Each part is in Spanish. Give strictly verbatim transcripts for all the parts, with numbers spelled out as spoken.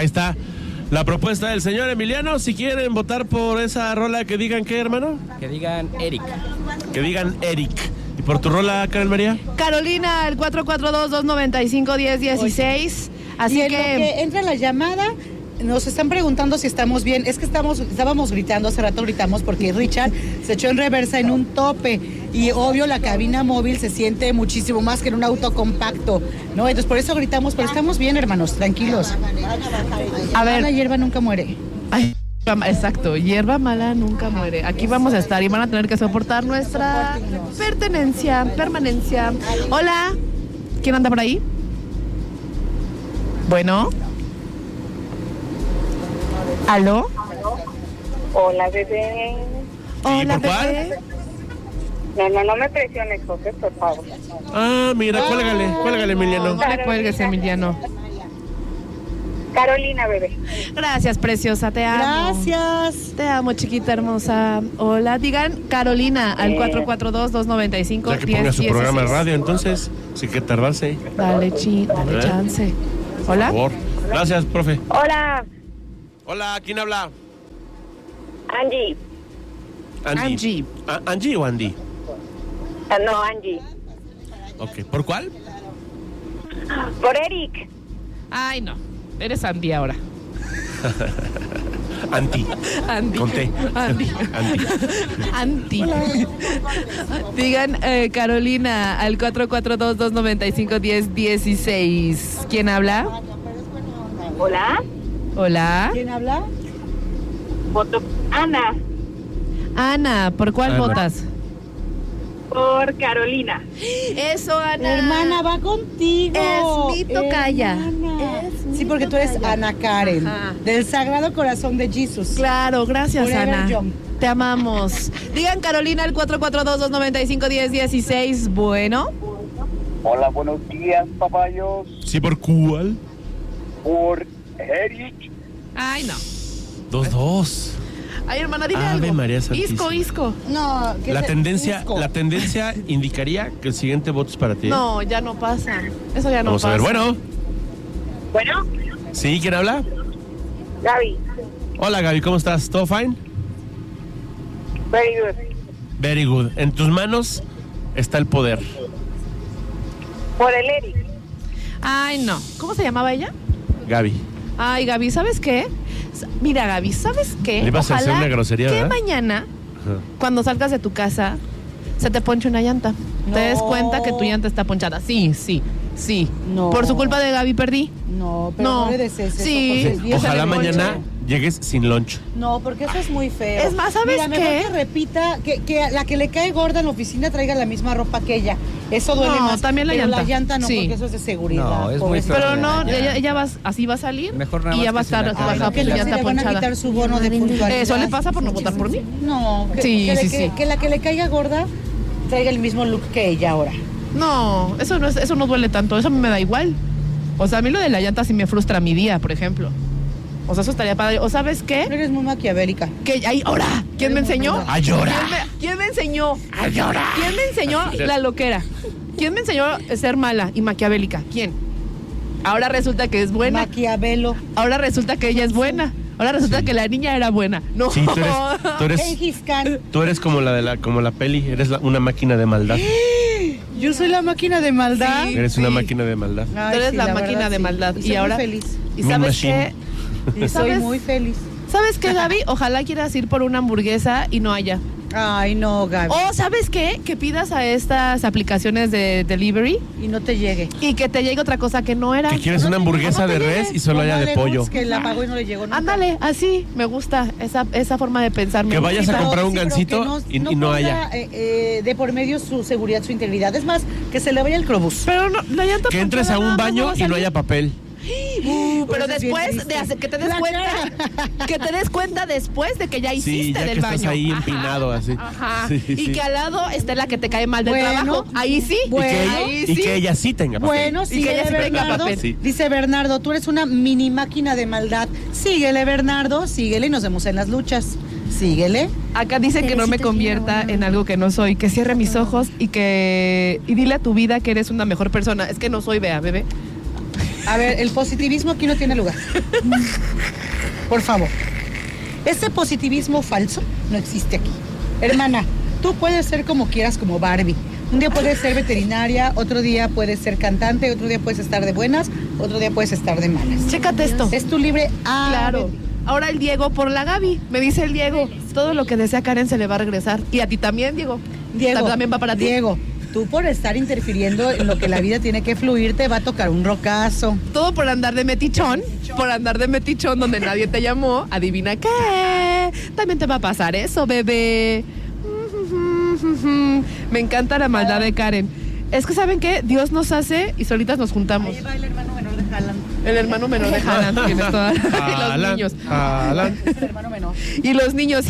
Ahí está la propuesta del señor Emiliano. Si quieren votar por esa rola, que digan qué, hermano. Que digan Eric. Que digan Eric. ¿Y por tu rola, Karen María? Carolina, el cuatro cuatro dos, dos nueve cinco, uno cero uno seis. Así y en que... lo que entra la llamada, nos están preguntando si estamos bien. Es que estamos, estábamos gritando, hace rato gritamos porque Richard se echó en reversa en un tope. Y obvio la cabina móvil se siente muchísimo más que en un auto compacto, ¿no? Entonces por eso gritamos, pero estamos bien, hermanos, tranquilos. A ver. La hierba nunca muere. Ay, exacto, hierba mala nunca muere. Aquí vamos a estar y van a tener que soportar nuestra pertenencia, permanencia. Hola, ¿quién anda por ahí? Bueno. ¿Aló? Hola, bebé. Hola, ¿por cuál? bebé. No, no, no me presiones, José, por favor. Ah, mira, cuélgale, cuélgale, Emiliano. No le cuelgues, Emiliano. Carolina, bebé. Gracias, preciosa, te amo. Gracias. Te amo, chiquita hermosa. Hola, digan Carolina al cuatro cuatro dos, dos nueve cinco, Ya que uno cero ponga su uno seis. programa de radio, entonces, sí que tardarse. Dale, chi, dale ¿Eh? chance. Por Hola. favor. Gracias, profe. Hola, Hola, ¿quién habla? Angie. Andy. Angie. Ah, ¿Angie o Andy? Ah, no, Angie. Ok, ¿por cuál? Por Eric. Ay, no. Eres Andy ahora. Anti. Andy. Conté. Andy. Anti. Anti. Digan eh, Carolina al cuatro cuatro dos, dos nueve cinco, uno cero uno seis. ¿Quién habla? Hola. Hola. ¿Quién habla? Voto Ana. Ana, ¿por cuál Ana. votas? Por Carolina. Eso, Ana. Hermana, va contigo. Es mi tocaya. Hermana. Es mi Sí, porque tú eres tocaya. Ana Karen, Ajá. del Sagrado Corazón de Jesús. Claro, gracias, Forever Ana. young. Te amamos. Digan Carolina al cuatro cuatro dos, dos nueve cinco, uno cero uno seis. Bueno. Hola, buenos días, papayos. ¿Sí, por cuál? Por Eric. Ay, no. Dos, dos. Ay, hermana, dile Ave algo. María Santísima. Isco, isco. No, que La se- tendencia, Cusco. la tendencia indicaría que el siguiente voto es para ti. ¿eh? No, ya no pasa. Eso ya no Vamos pasa. a ver, bueno. Bueno, ¿Sí? ¿Quién habla? Gaby. Hola, Gaby, ¿cómo estás? ¿Todo fine? Very good. Very good. En tus manos está el poder. Por el Eric. Ay, no. ¿Cómo se llamaba ella? Gaby. Ay, Gaby, ¿sabes qué? S- Mira, Gaby, ¿sabes qué? Le ibas a hacer una grosería, que ¿verdad? mañana, Ajá. cuando salgas de tu casa, se te ponche una llanta. No. Te des cuenta que tu llanta está ponchada. Sí, sí, sí. No. Por su culpa de Gaby perdí. No, pero No. no, le desees eso, Sí. porque es bien Ojalá bonche. mañana llegues sin lunch. No, porque eso es muy feo. Es más, ¿sabes Mira, mejor qué? que repita, que, que la que le cae gorda en la oficina traiga la misma ropa que ella. Eso duele No, más. también la pero llanta. la llanta no, Sí. porque eso es de seguridad. No, es muy pobrecita. feo. Pero no, Ya. ella, ella va, así va a salir. Mejor nada y ya más va a que se la estar caiga. bajada Ay, por que su le, llanta le van a ponchada. quitar su bono de puntualidad. Eso le pasa por no votar por mí. No, que, Sí, que, le- sí, que- sí. que la que le caiga gorda traiga el mismo look que ella ahora. No, eso no es, eso no duele tanto, eso a mí me da igual. O sea, a mí lo de la llanta sí me frustra mi día, por ejemplo. O sea, eso estaría padre. ¿O sabes qué? Eres muy maquiavélica. Que ay, ahora, ¿quién me enseñó? ¡A llorar! ¿Quién me, quién me enseñó? ¡A llorar! ¿Quién me enseñó la loquera? ¿Quién me enseñó a ser mala y maquiavélica? ¿Quién? Ahora resulta que es buena. Maquiavelo. Ahora resulta que ella es buena. Ahora resulta que la niña era buena. No. Sí, tú eres, tú eres, Gengis Khan. tú eres como la de la, como la peli, eres la- una máquina de maldad. Yo soy la máquina de maldad. Sí. Eres una máquina de maldad. Ay, Tú eres sí, la, verdad, máquina de sí. maldad. Y, Y, soy ahora. muy feliz. ¿Y Mean sabes machine. qué? Y soy ¿Sabes? muy feliz. ¿Sabes qué, Gaby? Ojalá quieras ir por una hamburguesa y no haya. Ay, no, Gaby. O, ¿sabes qué? Que pidas a estas aplicaciones de delivery Y no te llegue. y que te llegue otra cosa que no era. Que quieres una hamburguesa de res y solo Como haya de Ale pollo. Goods, que la pagó y no le llegó nunca. Ándale, así, me gusta esa, esa forma de pensar. me Que vayas gusta. a comprar un Sí, pero gansito que y- y no ponga, haya. eh, eh, de por medio su seguridad, su integridad. Es más, que se le vaya el crobús. Pero no, la llanta Que entres ponchada a un nada más baño va a y no salir. haya papel. Uh, pero Eso es bien después triste. de hacer, que te des La cuenta, que te des cuenta después de que ya hiciste Sí, ya del que baño. estás ahí Ajá, empinado así. Ajá. Sí, y sí. que al lado esté la que te cae mal del Bueno, trabajo. Ahí sí. Y que, ella, ahí y sí. que ella sí tenga papel. Bueno, Y que síguele, ella sí tenga Bernardo. papel. Sí. Dice Bernardo, tú eres una mini máquina de maldad. Síguele, Bernardo, síguele y nos vemos en las luchas. Síguele. Acá dicen que no me convierta en algo que no soy, que cierre mis ojos y que y dile a tu vida que eres una mejor persona. Es que no soy, vea, bebé. A ver, el positivismo aquí no tiene lugar. Por favor. Ese positivismo falso no existe aquí. Hermana, tú puedes ser como quieras, como Barbie. Un día puedes ser veterinaria, otro día puedes ser cantante, otro día puedes estar de buenas, otro día puedes estar de malas. Chécate esto. Es tu libre ah, Claro. Ahora el Diego por la Gaby. Me dice el Diego, todo lo que desea Karen se le va a regresar. Y a ti también, Diego. Diego, También va para ti. Diego, tú por estar interfiriendo en lo que la vida tiene que fluir, te va a tocar un rocazo. Todo por andar de metichón, por andar de metichón donde nadie te llamó. Adivina qué. También te va a pasar eso, bebé. Me encanta la maldad de Karen. Es que, ¿saben qué? Dios nos hace y solitas nos juntamos. Ahí va el hermano menor de Haaland. El hermano menor de Haaland. Tienes toda- y los Haaland, niños. Haaland. Es el hermano menor. Y los niños.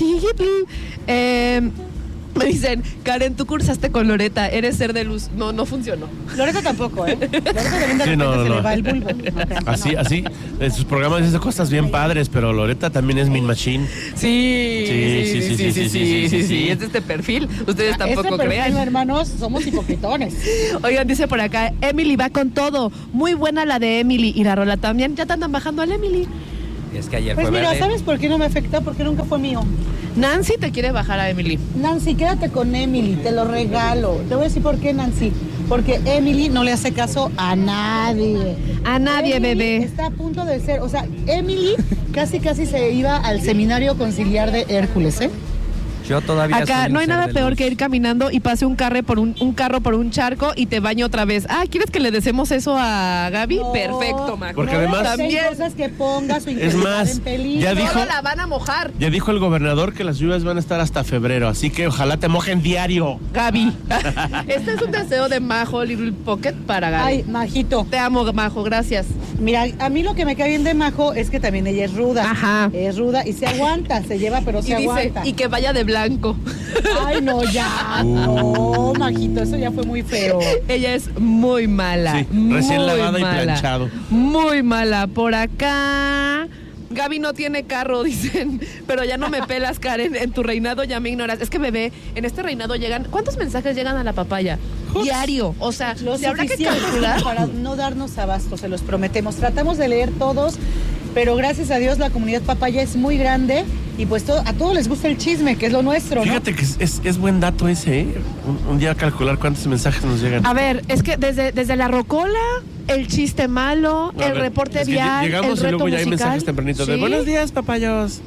eh, me dicen, Karen, tú cursaste con Loreta, eres ser de luz. No, no funcionó. Loreta tampoco, ¿eh? Loreta también de Sí, repente no, se no. le va el bulbo. No, crean que Así, no. así. En sus programas dice cosas bien padres, pero Loreta también es Min Machine. Sí, Sí, sí, sí, sí, sí, sí, sí, sí. Es de este perfil. Ustedes tampoco Este perfil, crean. hermanos, somos hipocritones. Oigan, dice por acá, Emily va con todo. Muy buena la de Emily. Y la rola también. Ya te andan bajando al Emily. Es que ayer Pues fue mira, verde. ¿sabes por qué no me afecta? Porque nunca fue mío. Nancy te quiere bajar a Emily. Nancy, quédate con Emily, te lo regalo. Te voy a decir por qué, Nancy. Porque Emily no le hace caso a nadie. A nadie, Emily bebé. Está a punto de ser, o sea, Emily casi casi se iba al seminario conciliar de Hércules, ¿eh? Yo todavía Acá soy un no hay ser nada de peor luz. que ir caminando y pase un carro por un, un carro por un charco y te bañe otra vez. Ah, ¿quieres que le deseemos eso a Gaby? No, Perfecto, Mac. Porque no además- le También. hacen cosas que ponga su Es integridad más, en peligro. ya dijo- Solo la van a mojar, Ya dijo el gobernador que las lluvias van a estar hasta febrero, así que ojalá te mojen diario. Gaby. Este es un deseo de Majo Little Pocket para Gaby. Ay, Majito. Te amo, Majo, gracias. Mira, a mí lo que me cae bien de Majo es que también ella es ruda. Ajá. Es ruda y se aguanta, se lleva, pero Y se dice, aguanta. y que vaya de blanco. Ay, no, ya. No, Majito, eso ya fue muy feo. Ella es muy mala. Sí, muy recién lavada y mala, planchado. Muy mala. Por acá. Gaby no tiene carro, dicen. Pero ya no me pelas, Karen. En tu reinado ya me ignoras. Es que, bebé, en este reinado llegan. ¿Cuántos mensajes llegan a la papaya? Diario. O sea, Lo si habrá que suficiente calcular. para no darnos abasto, se los prometemos. Tratamos de leer todos, pero gracias a Dios la comunidad papaya es muy grande y pues to- a todos les gusta el chisme, que es lo nuestro, ¿no? Fíjate que es, es- es buen dato ese, ¿eh? Un, un día calcular cuántos mensajes nos llegan. A ver, es que desde, desde la rocola, el chiste malo, A el ver, reporte es que lle- vial, llegamos el y reto luego ya hay musical. mensajes tempranitos de Sí. buenos días, papayos.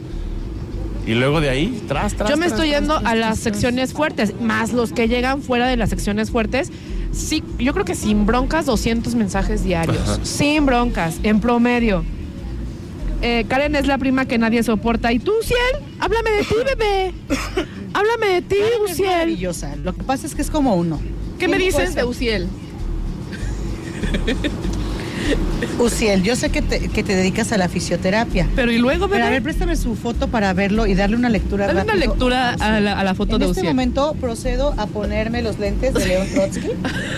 Y luego de ahí, tras, tras. Yo me tras, estoy tras, yendo tras, a tras, las tras. secciones fuertes, más los que llegan fuera de las secciones fuertes. Sí, yo creo que sin broncas, doscientos mensajes diarios. Ajá. Sin broncas, en promedio. Eh, Karen es la prima que nadie soporta. ¿Y tú, Uciel? Háblame de ti, bebé. Háblame de ti, Karen es Uciel. maravillosa. Lo que pasa es que es como uno. ¿Qué me dices Pues, de Uciel? Uciel, yo sé que te, que te dedicas a la fisioterapia. Pero ¿y luego, Pero a bebé? ver, préstame su foto para verlo y darle una lectura Dale una rápido. lectura a la, a la foto En de este Uciel. momento procedo a ponerme los lentes de León Trotsky.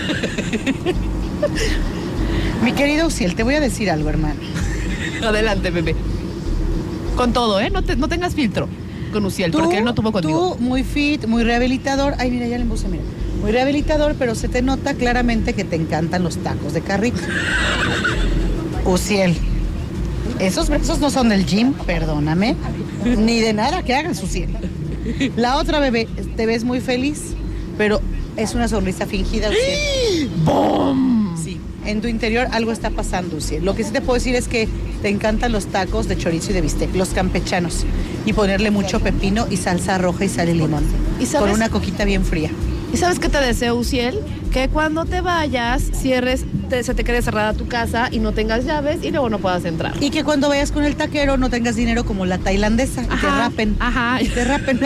Mi querido Uciel, te voy a decir algo, hermano. Adelante, bebé. Con todo, ¿eh? No, te- no tengas filtro con Uciel, porque él no tuvo contigo. Tú, muy fit, muy rehabilitador. Ay, mira, ya le puse, mira. Muy rehabilitador, pero se te nota claramente que te encantan los tacos de carrito. Uciel, esos brazos no son del gym, perdóname. Ni de nada que hagas, Uciel. La otra, bebé, te ves muy feliz, pero es una sonrisa fingida, Uciel. ¡Bom! Sí, en tu interior algo está pasando, Uciel. Lo que sí te puedo decir es que te encantan los tacos de chorizo y de bistec, los campechanos. Y ponerle mucho pepino y salsa roja y sal y limón. ¿Y sabes? Con una coquita bien fría. ¿Y sabes qué te deseo, Uciel? Que cuando te vayas, cierres, te- se te quede cerrada tu casa y no tengas llaves y luego no puedas entrar. Y que cuando vayas con el taquero no tengas dinero como la tailandesa. Y te Ajá, rapen. ajá. Y te rapen.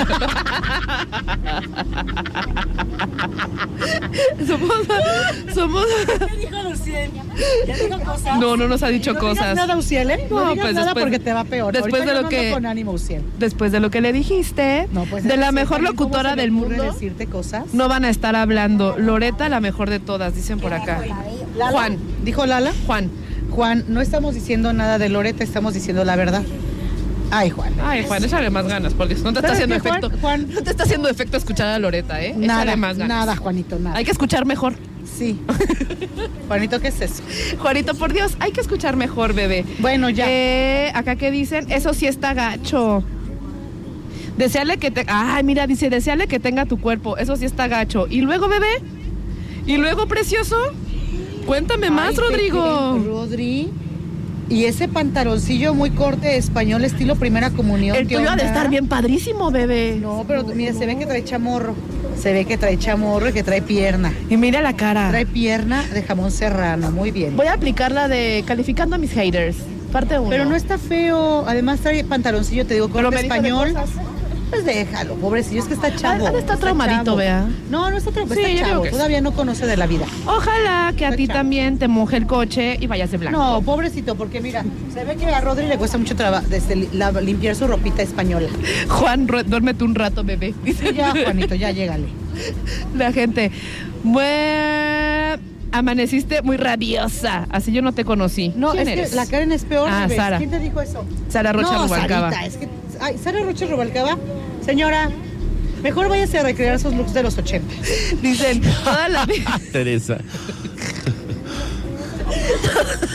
somos, somos. ¿Qué dijo Luciel? ¿Ya dijo cosas? No, no nos ha dicho no cosas. digas nada, Uciel, ¿eh? No, No, digas pues nada después- porque te va peor. después Ahorita de yo lo no que- ando con ánimo, Uciel. Después de lo que le dijiste, No, pues, de la Uciel, mejor también, ¿cómo locutora se le del ocurre mundo, decirte cosas? no van a estar hablando. Loreta, la mejor de todas, dicen por acá. Lala. Juan. ¿Dijo Lala? Juan. Juan, no estamos diciendo nada de Loreta, estamos diciendo la verdad. Ay, Juan. Ay, Juan, échale más ganas, porque no te está ¿Sabes haciendo qué, Juan? efecto. Juan? No te está haciendo efecto escuchar a Loreta, ¿eh? Nada, Échale más ganas. nada, Juanito, nada. Hay que escuchar mejor. Sí. Juanito, ¿qué es eso? Juanito, por Dios, hay que escuchar mejor, bebé. Bueno, ya. Eh, acá que dicen, eso sí está gacho. Desearle que te... Ay, mira, dice, desearle que tenga tu cuerpo, eso sí está gacho. ¿Y luego, bebé? ¿Y luego, precioso? Cuéntame más, Ay, ¿qué Rodrigo. creen, Rodri? Y ese pantaloncillo muy corte español, estilo primera comunión. El ¿qué tuyo ha de onda? estar bien padrísimo, bebé. No, pero mira, se ve que trae chamorro. Se ve que trae chamorro y que trae pierna. Y mira la cara. Trae pierna de jamón serrano, muy bien. Voy a aplicar la de calificando a mis haters. Parte uno. Pero no está feo. Además trae pantaloncillo, te digo, Pero corte me dijo de español. cosas. Pues déjalo, pobrecillo, es que está chavo. Ha- ha de estar traumadito, chavo. vea. No, no está traumadito, Sí, yo está digo chavo. que sí. Todavía no conoce de la vida. Ojalá que a Está ti chavo. también te moje el coche y vayas de blanco. No, pobrecito, porque mira, se ve que a Rodri le cuesta mucho trabajo desde la- limpiar su ropita española. Juan, ru- duérmete un rato, bebé. Dice Ya, Juanito, ya llégale. la gente. Bueno, amaneciste muy radiosa. Así yo no te conocí. No, ¿Quién es eres? que la Karen es peor. Ah, ¿sabes? Sara. ¿Quién te dijo eso? Sara Rocha no, Rubalcaba. Sarita, es que... Ay, Sara Rocha Rubalcaba. Señora, mejor váyase a recrear esos looks de los ochenta. Dicen, toda la vida. Teresa.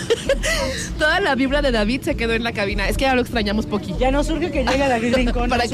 Toda la vibra de David se quedó en la cabina. Es que ya lo extrañamos poquito. Ya no surge que llegue a David Rincón. Para que